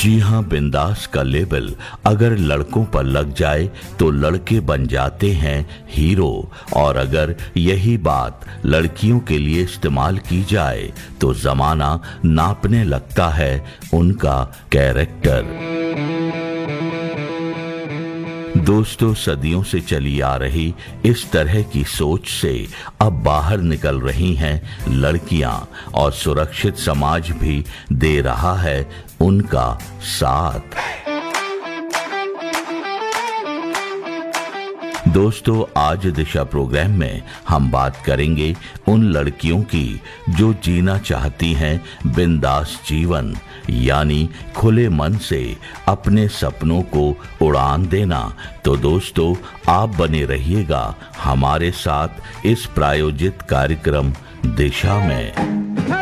जी हाँ, बिंदास का लेबल अगर लड़कों पर लग जाए तो लड़के बन जाते हैं हीरो, और अगर यही बात लड़कियों के लिए इस्तेमाल की जाए तो जमाना नापने लगता है उनका कैरेक्टर। दोस्तों, सदियों से चली आ रही इस तरह की सोच से अब बाहर निकल रही हैं लड़कियां, और सुरक्षित समाज भी दे रहा है उनका साथ। दोस्तों, आज दिशा प्रोग्राम में हम बात करेंगे उन लड़कियों की जो जीना चाहती हैं बिंदास जीवन, यानी खुले मन से अपने सपनों को उड़ान देना। तो दोस्तों, आप बने रहिएगा हमारे साथ इस प्रायोजित कार्यक्रम दिशा में।